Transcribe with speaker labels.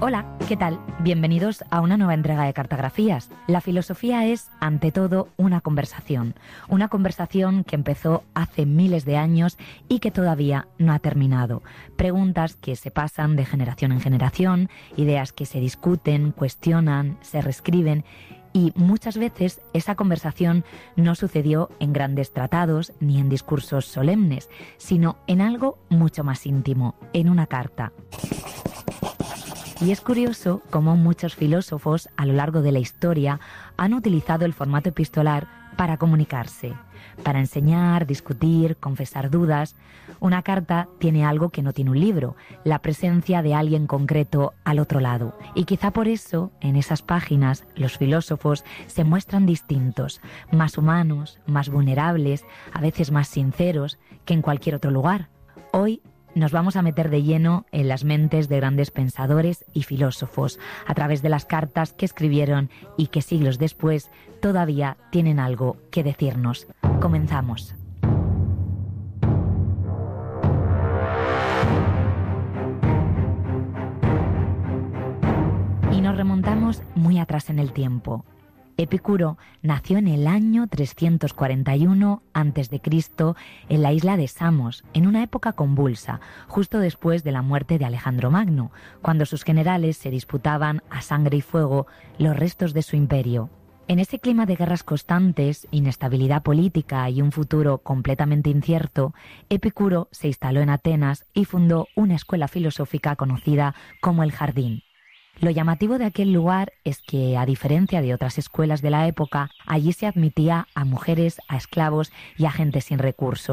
Speaker 1: Hola, ¿qué tal? Bienvenidos a una nueva entrega de Cartografías. La filosofía es, ante todo, una conversación que empezó hace miles de años y que todavía no ha terminado. Preguntas que se pasan de generación en generación, ideas que se discuten, cuestionan, se reescriben. Y muchas veces esa conversación no sucedió en grandes tratados ni en discursos solemnes, sino en algo mucho más íntimo, en una carta. Y es curioso cómo muchos filósofos a lo largo de la historia han utilizado el formato epistolar para comunicarse, para enseñar, discutir, confesar dudas. Una carta tiene algo que no tiene un libro, la presencia de alguien concreto al otro lado. Y quizá por eso, en esas páginas, los filósofos se muestran distintos, más humanos, más vulnerables, a veces más sinceros que en cualquier otro lugar. Hoy nos vamos a meter de lleno en las mentes de grandes pensadores y filósofos a través de las cartas que escribieron y que siglos después todavía tienen algo que decirnos. Comenzamos. Y nos remontamos muy atrás en el tiempo. Epicuro nació en el año 341 a.C. en la isla de Samos, en una época convulsa, justo después de la muerte de Alejandro Magno, cuando sus generales se disputaban a sangre y fuego los restos de su imperio. En ese clima de guerras constantes, inestabilidad política y un futuro completamente incierto, Epicuro se instaló en Atenas y fundó una escuela filosófica conocida como el Jardín. Lo llamativo de aquel lugar es que, a diferencia de otras escuelas de la época, allí se admitía a mujeres, a esclavos y a gente sin recursos.